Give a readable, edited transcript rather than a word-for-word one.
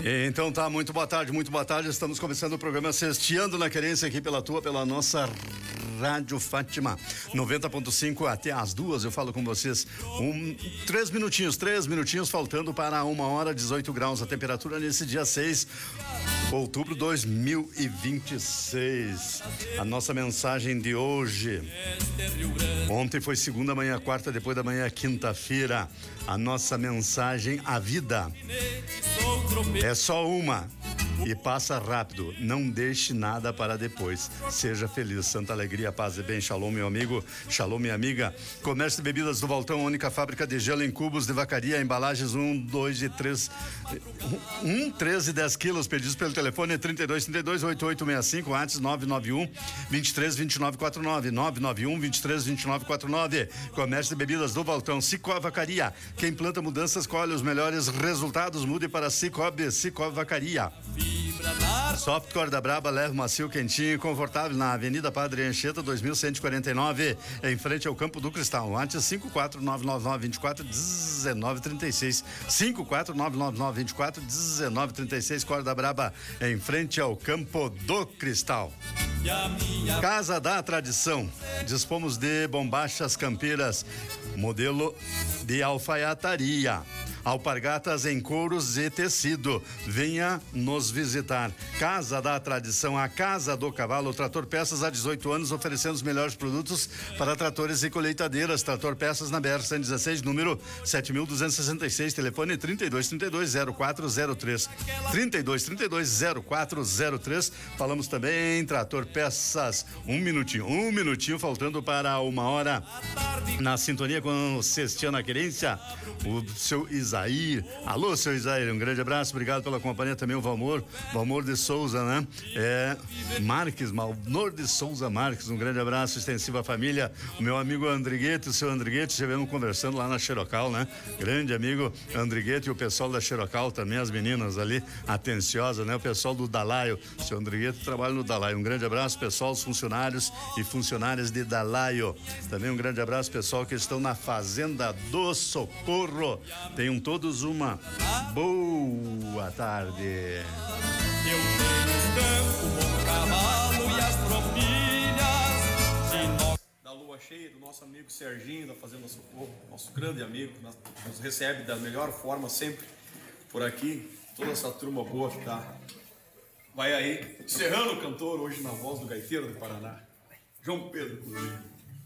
Então tá, muito boa tarde. Estamos começando o programa Sexteando na Querência aqui pela nossa Rádio Fátima 90.5 até as 2. Eu falo com vocês 3 minutinhos faltando para 1h, 18 graus a temperatura nesse dia 6 de outubro de 2026. A nossa mensagem de hoje: ontem foi segunda, amanhã quarta, depois da manhã quinta-feira. A nossa mensagem: a vida é só uma e passa rápido. Não deixe nada para depois. Seja feliz. Santa alegria, paz e bem. Shalom, meu amigo. Shalom, minha amiga. Comércio de bebidas do Valtão, única fábrica de gelo em cubos de vacaria, embalagens 1, 2 e 3. 3 e 10 quilos. Pedidos pelo telefone 3232-8865, antes 991-232949. 991-232949. Comércio de bebidas do Valtão. Cicobi Vacaria. Quem planta mudanças colhe os melhores resultados. Mude para Cicobi Vacaria. Softcore da Braba, leve macio, quentinho e confortável na Avenida Padre Anchieta 2149, em frente ao Campo do Cristal. Antes 54999241936. 54999241936. Corda Braba, em frente ao Campo do Cristal. Casa da Tradição. Dispomos de bombachas campeiras, modelo de alfaiataria. Alpargatas em couros e tecido. Venha nos visitar. Casa da Tradição, a Casa do Cavalo. Trator Peças há 18 anos, oferecendo os melhores produtos para tratores e colheitadeiras. Trator Peças na BR-116, número 7266, telefone 3232-0403. 3232-0403. Falamos também em Trator Peças. Um minutinho faltando para 1h. Na sintonia com o Sexteando na Querência, o seu Isair. Alô, seu Isair, um grande abraço, obrigado pela companhia também, o Valmor de Souza, né? Valmor de Souza Marques, um grande abraço extensivo à família, o meu amigo Andriguete, o seu Andriguete, estivemos conversando lá na Xerocal, né? Grande amigo Andriguete e o pessoal da Xerocal também, as meninas ali, atenciosa, né? O pessoal do Dalaio, o seu Andriguete trabalha no Dalaio, um grande abraço, pessoal, os funcionários e funcionárias de Dalaio, também um grande abraço, pessoal que estão na Fazenda do Socorro. Tenham todos uma boa tarde. Eu tenho um campo, bom cavalo e as tropilhas da lua cheia, do nosso amigo Serginho da Fazenda Socorro, nosso grande amigo, nos recebe da melhor forma sempre por aqui. Toda essa turma boa que tá. Vai aí, Serrano Cantor, hoje na voz do gaiteiro do Paraná, João Pedro Coelho.